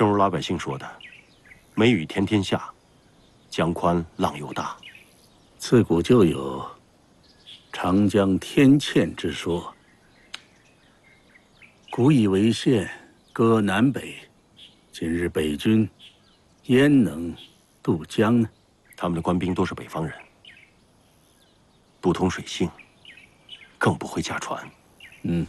正如老百姓说的：“梅雨天天下，江宽浪又大。” 自古就有长江天堑之说。古以为县，割南北。今日北军焉能渡江呢？ 他们的官兵都是北方人，不通水性，更不会驾船。 嗯，